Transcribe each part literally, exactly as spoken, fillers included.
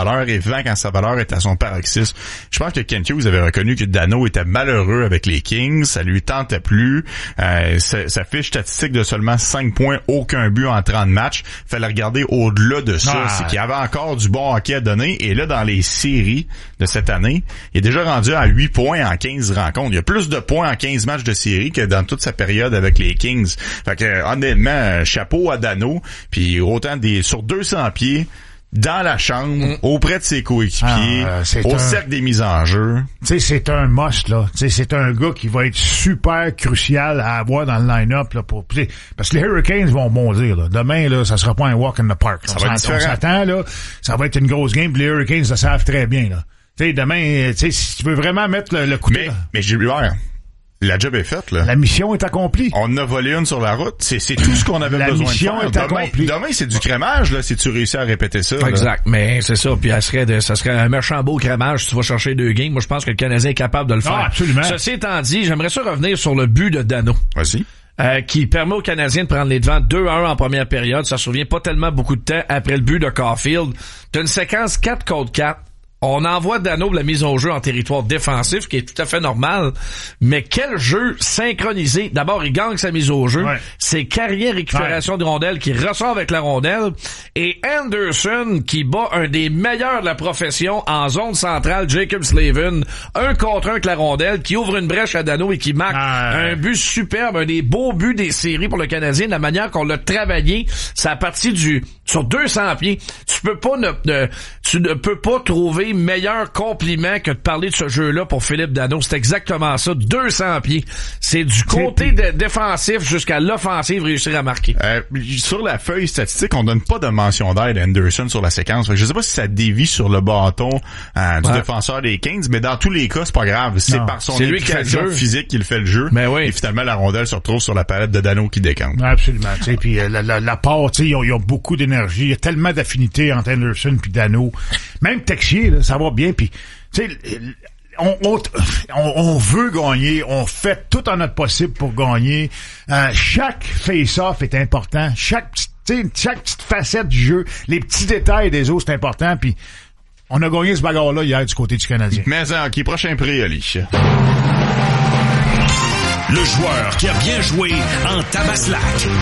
valeur et vend quand sa valeur est à son paroxysme. Je pense que Kent Hughes avait reconnu que Danault était malheureux avec les Kings, ça lui tentait plus. Euh, sa, sa fiche statistique de seulement cinq points, aucun but en trente matchs. Fallait regarder au-delà de ça, ah. c'est qu'il y avait encore du bon hockey à donner. Et là, dans les séries de cette année, il est déjà rendu à huit points en quinze rencontres. Il y a plus de points en quinze matchs de série que dans toute sa période avec les Kings. Fait que honnêtement, chapeau à Danault. Puis autant des sur deux cents pieds, dans la chambre, mm. auprès de ses coéquipiers, ah, euh, au un... cercle des mises en jeu. Tu sais, c'est un must, là. Tu sais, c'est un gars qui va être super crucial à avoir dans le line-up, là, pour, parce que les Hurricanes vont bondir, là. Demain, là, ça sera pas un walk in the park. Ça on va être différent. On s'attend, là. Ça va être une grosse game, les Hurricanes le savent très bien, là. Tu sais, demain, tu sais, si tu veux vraiment mettre le, le coup de... Mais, mais j'ai eu l'air. La job est faite, là. La mission est accomplie. On en a volé une sur la route. C'est, c'est tout ce qu'on avait la besoin de faire. La mission est demain, accomplie. Demain, c'est du crémage, là, si tu réussis à répéter ça. Exact. Là. Mais c'est ça. Puis, elle serait de, ça serait un méchant beau crémage si tu vas chercher deux games. Moi, je pense que le Canadien est capable de le faire. Ah, absolument. Ceci étant dit, j'aimerais ça revenir sur le but de Danault. Vas-y. Euh, qui permet aux Canadiens de prendre les devants deux à un en première période. Ça se souvient pas tellement beaucoup de temps après le but de Caulfield. T'as une séquence quatre contre quatre. On envoie Danault la mise au jeu en territoire défensif, qui est tout à fait normal. Mais quel jeu synchronisé. D'abord, il gagne sa mise au jeu. Ouais. C'est carrière récupération ouais. de rondelle qui ressort avec la rondelle. Et Anderson qui bat un des meilleurs de la profession en zone centrale, Jacob Slavin. Un contre un avec la rondelle, qui ouvre une brèche à Danault et qui marque ah, un but superbe, un des beaux buts des séries pour le Canadien. De la manière qu'on l'a travaillé, ça a parti du sur deux cents pieds. Tu peux pas ne, ne tu ne peux pas trouver meilleur compliment que de parler de ce jeu-là pour Philippe Danault. C'est exactement ça, deux cents pieds. C'est du côté de défensif jusqu'à l'offensive réussir à marquer. Euh, sur la feuille statistique, on donne pas de mention d'aide à Anderson sur la séquence. Fait que je sais pas si ça dévie sur le bâton euh, du ouais. défenseur des Kings, mais dans tous les cas, c'est pas grave. C'est non, par son implication physique qu'il fait le jeu. Mais oui. Et finalement, la rondelle se retrouve sur la palette de Danault qui décante. Absolument. Puis euh, la, la, la part, tu sais, il y a beaucoup d'énergie. Il y a tellement d'affinités entre Anderson puis Danault. Même Texier, là, ça va bien. Puis, tu sais, on, on, on veut gagner. On fait tout en notre possible pour gagner. Euh, chaque face-off est important. Chaque petite, chaque petite facette du jeu, les petits détails des autres, c'est important. Puis, on a gagné ce bagarre-là hier du côté du Canadien. Mais en qui prochain prix, Ali? Le joueur qui a bien joué en Tabaslac.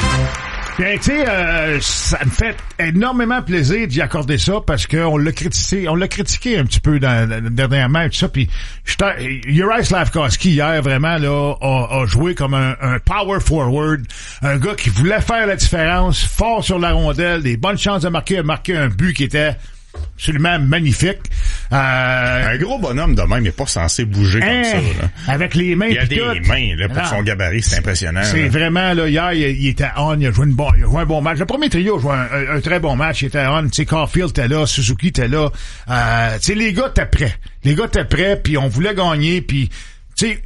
Bien, tu sais, euh, ça me fait énormément plaisir d'y accorder ça parce qu'on l'a critiqué, on l'a critiqué un petit peu dans, dans, dernièrement et tout ça. Puis, Juraj Slafkovský hier vraiment là a, a joué comme un, un power forward, un gars qui voulait faire la différence, fort sur la rondelle, des bonnes chances de marquer, a marqué un but qui était absolument magnifique. Euh, un gros bonhomme de même n'est pas censé bouger hein, comme ça. Là. Avec les mains. Il y a des tout. mains là, pour non. son gabarit, c'est impressionnant. C'est là. vraiment, là, hier, il, il était on, il a joué une bon, il a joué un bon match. Le premier trio a joué un, un, un très bon match, il était on. Tu sais, Caulfield était là, Suzuki était là. Euh, tu sais, les gars étaient prêts. Les gars étaient prêts, puis on voulait gagner, puis tu sais,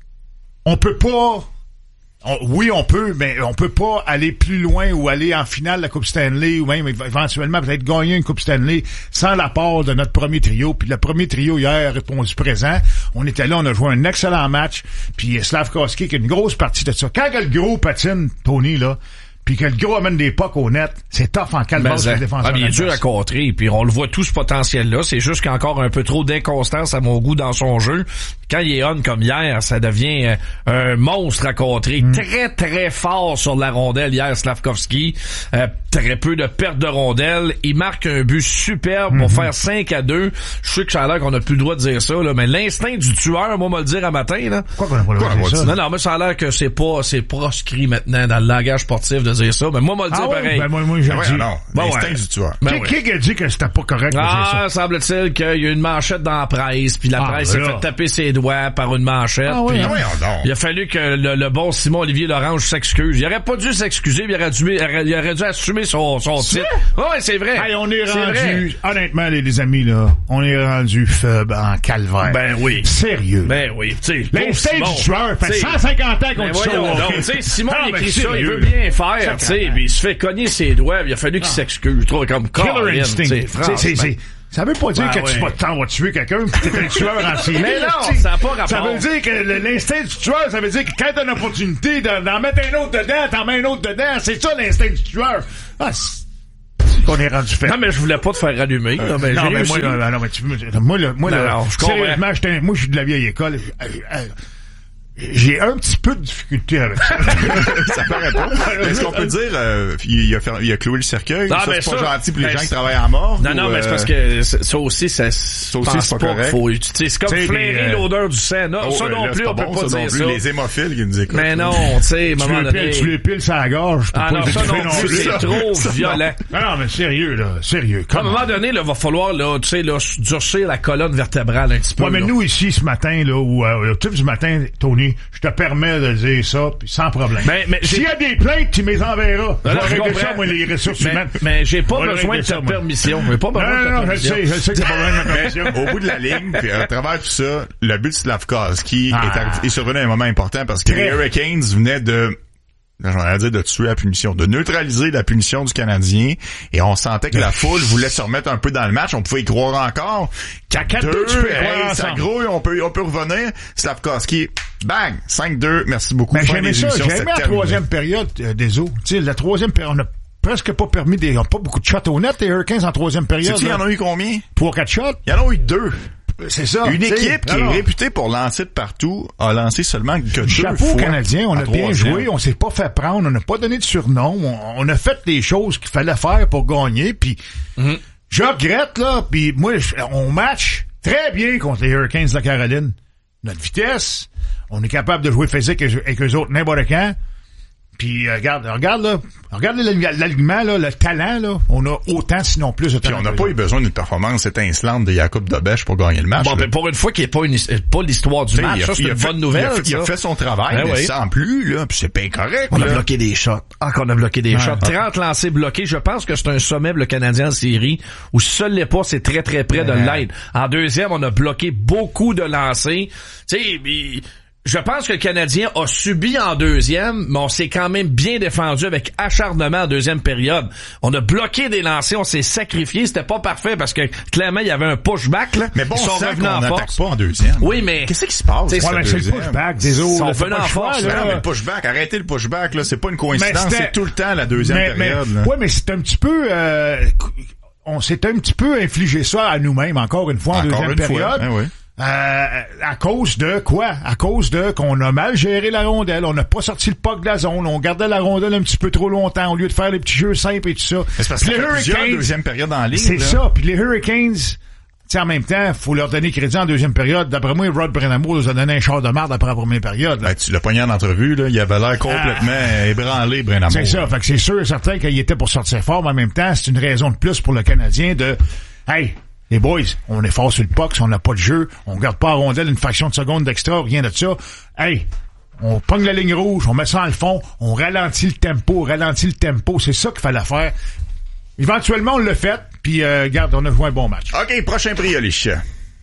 on peut pas... On, oui, on peut, mais on peut pas aller plus loin ou aller en finale de la Coupe Stanley ou même éventuellement peut-être gagner une Coupe Stanley sans l'apport de notre premier trio. Puis le premier trio hier a répondu présent. On était là, on a joué un excellent match. Puis Slafkovský qui a une grosse partie de ça. Quand le gros patine, Tony, là, puis que le gros amène des pucks au net, c'est tough en calvasse le défenseur. Ah, il est dur à contrer, puis on le voit tout ce potentiel-là. C'est juste qu'il y a encore un peu trop d'inconstance à mon goût dans son jeu. Quand il est on comme hier, ça devient euh, un monstre à contrer. Mm. Très, très fort sur la rondelle hier, Slafkovský. Euh, très peu de perte de rondelle. Il marque un but superbe pour mm-hmm. faire cinq à deux. Je sais que ça a l'air qu'on n'a plus le droit de dire ça, là, mais l'instinct du tueur, moi, me le dire à matin, là. Pourquoi qu'on n'a pas le droit de dire ça? Non, non, mais ça a l'air que c'est pas, c'est proscrit maintenant dans le langage sportif de dire ça. Mais moi, moi, le dire ah ouais, pareil. Ben moi, moi, j'ai ah ouais, dit. Non, bon, l'instinct ouais. du tueur. Ben qui, ouais. qui a dit que c'était pas correct de ah, dire ça? Ah, semble-t-il qu'il y a une manchette dans la presse, puis la ah, presse ben s'est fait taper ses doigts par une manchette. Ah, oui, puis ah, oui, il a fallu que le, le bon Simon-Olivier Lorange s'excuse. Il aurait pas dû s'excuser, il aurait dû, il aurait, il aurait dû assumer son, son titre. Ouais, c'est vrai. Hey, on est, c'est rendu, vrai. Honnêtement, les, les amis, là, on est rendu faible en calvaire. Ben oui. Sérieux. Ben oui. Tu sais, l'instinct du tueur fait cent cinquante ans qu'on dit ça. Donc, tu sais, Simon, ah, il écrit ça, il veut bien faire, tu sais, puis il se fait cogner ses doigts, il a fallu qu'il s'excuse. Je trouve comme Killer instinct. C'est, c'est, ça veut pas dire ben que ouais. tu vas t'en vas tuer quelqu'un pis t'es un tueur en série. Mais non, ça n'a pas rapport. Ça veut dire que l'instinct du tueur, ça veut dire que quand t'as une opportunité d'en, d'en mettre un autre dedans, t'en mets un autre dedans. C'est ça l'instinct du tueur. Ah, qu'on est rendu fait. Non, mais je voulais pas te faire allumer. Euh, non, mais, non, j'ai mais réussi. moi, là, non, mais tu, moi, là, moi, non, là, non, je comprends. sérieusement, j'étais, moi, je suis de la vieille école. Euh, euh, J'ai un petit peu de difficulté avec ça. Ça paraît pas. Est-ce qu'on peut dire, euh, il, a fait, il a cloué le cercueil? Ah, ça, ben c'est pas ça, gentil pour les ben gens qui travaillent à mort? Non, non, ou, mais c'est euh, parce que ça aussi, ça, ça aussi, c'est pas correct. Faut, tu sais, c'est comme T'sais, flairer les, euh, l'odeur du sang. Non, oh, ça non là, plus, c'est on peut bon, pas ça dire non plus. ça. Les hémophiles qui nous écoutent. Mais non, tu sais, à un Tu moment le donné. piles, tu le piles sur la gorge. Ah non, ça non non plus, c'est trop Ça, violent. Non, non, mais sérieux, là, sérieux. À un moment donné, là, va falloir, là, tu sais, là, durcir la colonne vertébrale un petit peu. Ouais, mais là. nous, ici, ce matin, là, ou, euh, le type du matin, Tony, je te permets de dire ça, puis sans problème. Mais, mais S'il j'ai- y a des plaintes, tu me les enverras. Je Non, vais je régler comprends. ça, moi, les ressources mais, humaines. mais j'ai pas On va besoin régler de ça, ta moi. permission. J'ai pas besoin Non, de ta non, non, je le permission. sais, je sais que t'as pas besoin de ma permission. Au bout de la ligne, puis à travers tout ça, le but de Slavkovski Ah. est, arrivé- est survenu à un moment important parce que Très. les Hurricanes venaient de j'en dire de tuer la punition, de neutraliser la punition du Canadien, et on sentait que la foule voulait se remettre un peu dans le match, on pouvait y croire encore. quatre deux, tu peux y croire hey, ça ensemble. grouille, on peut, on peut revenir. Slavkovski, bang, cinq deux, merci beaucoup. Mais Fin j'aimais des ça, émissions, j'aimais c'était la terminé. troisième période euh, des eaux. Tu sais, la troisième période, on a presque pas permis des, on a pas beaucoup de shots au net, les Hurricanes en troisième période. Sais-tu, il y en a eu combien? Trois, quatre shots. Il y en a eu deux. C'est ça. Une t'sais, équipe qui alors, est réputée pour lancer de partout a lancé seulement que deux Chapeau fois aux Canadiens, on en a bien troisième. joué, on s'est pas fait prendre, on n'a pas donné de surnom, on, on a fait les choses qu'il fallait faire pour gagner, puis Mhm. je regrette, là, puis moi, je- on match très bien contre les Hurricanes de la Caroline. Notre vitesse, on est capable de jouer physique avec avec eux autres n'importe quand. Puis euh, regarde, regarde là, regarde l'alignement là, le talent là, on a autant sinon plus de Puis talent. on n'a que pas eux eu besoin d'une performance étincelante de Jacob Dobèche pour gagner le match. Bon, là. ben, pour une fois qu'il n'y ait pas, une, his- pas l'histoire du T'sais, match, il a- ça, c'est il a une fait- bonne nouvelle. Il a, fait, il a ça. fait son travail, Ben mais oui. sans plus, là, puis c'est bien correct. On a là. bloqué des shots. Encore, on a bloqué des Ouais. shots. trente lancés bloqués. Je pense que c'est un sommet pour le Canadien en série où seul les pas, c'est très, très près de Ouais. l'être. En deuxième, on a bloqué beaucoup de lancers. Tu sais, il- je pense que le Canadien a subi en deuxième, mais on s'est quand même bien défendu avec acharnement en deuxième période. On a bloqué des lancers, on s'est sacrifié. C'était pas parfait parce que clairement, il y avait un pushback, là. Mais bon, Ils sont on sent revenus qu'on en n'attaque force. pas en deuxième. Oui, mais... Qu'est-ce qui se passe? T'sais, cette Ouais, mais c'est le deuxième? pushback, désolé. Sont là, venus pas en le choix, force, là. Non, mais le pushback, arrêtez le pushback, là, c'est pas une coïncidence, Mais c'était- c'est tout le temps la deuxième mais, période. mais, là. ouais, mais c'est un petit peu, euh, on s'est un petit peu infligé ça à nous-mêmes, encore une fois, en Encore deuxième une fois, période. hein, oui. Euh, à cause de quoi? À cause de qu'on a mal géré la rondelle, on n'a pas sorti le puck de la zone, on gardait la rondelle un petit peu trop longtemps au lieu de faire les petits jeux simples et tout ça. Mais c'est parce Puis qu'il y les a plusieurs Hurricanes, deuxième période en ligne. c'est là. ça. Puis les Hurricanes, tu sais, en même temps, faut leur donner crédit en deuxième période. D'après moi, Rod Brennamour nous a donné un char de marde après la première période. là. Ben, tu l'as pogné en entrevue, là, il avait l'air complètement ébranlé, Brennamour. C'est ça. Fait que c'est sûr et certain qu'il était pour sortir fort, mais en même temps, c'est une raison de plus pour le Canadien de, hey, les boys, on est fort sur le puck, si on n'a pas de jeu, on garde pas à rondelle une fraction de seconde d'extra, rien de ça. Hey, on pogne la ligne rouge, on met ça dans le fond, on ralentit le tempo, on ralentit le tempo, c'est ça qu'il fallait faire. Éventuellement, on l'a fait, puis euh, regarde, on a joué un bon match. OK, prochain prix, les chiens.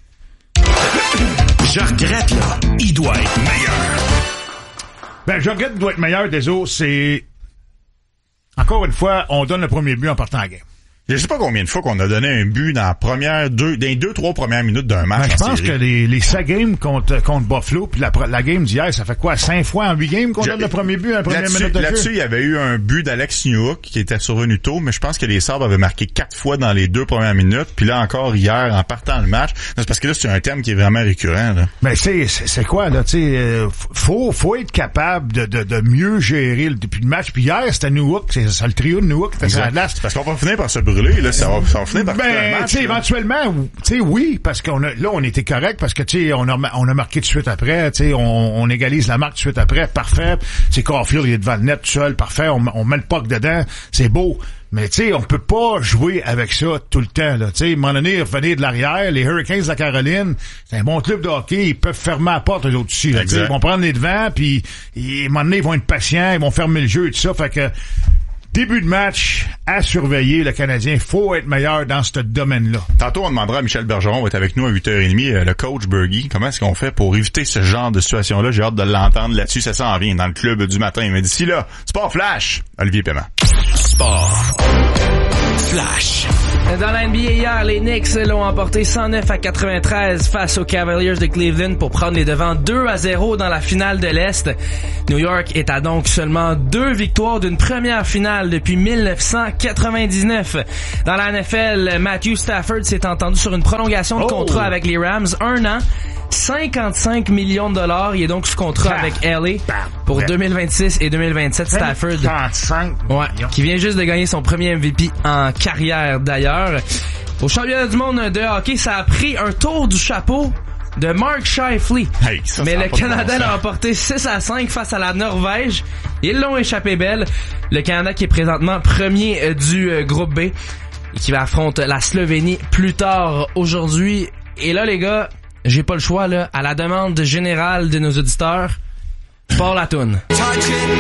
Je regrette, là. Il doit être meilleur. Ben, je regrette doit être meilleur des autres, c'est... Encore une fois, on donne le premier but en partant à la game. Je sais pas combien de fois qu'on a donné un but dans la première deux, dans les deux, trois premières minutes d'un match. Ben, je en pense série. que les, les sept games contre, contre Buffalo, puis la, la game d'hier, ça fait quoi? Cinq fois en huit games qu'on Je- donne le premier but à la première Là-dessus, minute de là-dessus, jeu? il y avait eu un but d'Alex Newhook qui était survenu tôt, mais je pense que les Sabres avaient marqué quatre fois dans les deux premières minutes. Puis là encore hier, en partant le match, c'est parce que là, c'est un terme qui est vraiment récurrent. Là. Mais c'est, c'est, c'est quoi, là, tu sais, euh, faut, faut être capable de, de, de mieux gérer le, depuis le match. Puis hier, c'était Newhook, c'est ça, le trio de Newhook, c'était sur la glace. Parce qu'on va finir par se brûler, là, ça va, ça va finir par faire un Ben, match. tu sais, là. éventuellement, tu sais, oui, parce qu'on a, là, on était correct, parce que, tu sais, on a, on a marqué tout de suite après, tu sais, on, on égalise la marque tout de suite après, parfait. C'est Caulfield, il est devant le net tout seul, parfait, on, on met le puck dedans, c'est beau. Mais, tu sais, on peut pas jouer avec ça tout le temps, là. Tu sais, à un moment donné, revenir de l'arrière, les Hurricanes de la Caroline, c'est un bon club de hockey, ils peuvent fermer la porte, eux autres aussi, là. Tu sais, Exact. ils vont prendre les devants, puis, et, à un moment donné, ils vont être patients, ils vont fermer le jeu et tout ça, fait que, début de match, à surveiller, le Canadien, faut être meilleur dans ce domaine-là. Tantôt, on demandera à Michel Bergeron, va être avec nous à huit heures trente, euh, le coach Bergie. Comment est-ce qu'on fait pour éviter ce genre de situation-là? J'ai hâte de l'entendre là-dessus. Ça s'en vient dans le club du matin. Il m'a dit, si là, Sport Flash, Olivier Paiement. Sport. Flash. Dans la N B A hier, les Knicks l'ont emporté cent neuf à quatre-vingt-treize face aux Cavaliers de Cleveland pour prendre les devants deux à zéro dans la finale de l'Est. New York est à donc seulement deux victoires d'une première finale depuis dix-neuf cent quatre-vingt-dix-neuf. Dans la N F L, Matthew Stafford s'est entendu sur une prolongation de Oh! contrat avec les Rams, un an, cinquante-cinq millions de dollars. Il est donc sous contrat Ah, avec L A pour ouais. deux mille vingt-six et deux mille vingt-sept. Stafford, cinquante-cinq ouais, qui vient juste de gagner son premier M V P en carrière d'ailleurs. Au championnat du monde de hockey, ça a pris un tour du chapeau de Mark Scheifele. Hey, ça, Mais ça a le pas de Canada bon l'a sens. emporté six à cinq face à la Norvège. Ils l'ont échappé belle. Le Canada qui est présentement premier euh, du euh, groupe B et qui va affronter la Slovénie plus tard aujourd'hui. Et là, les gars, j'ai pas le choix, là. À la demande générale de nos auditeurs, Paul Latoune.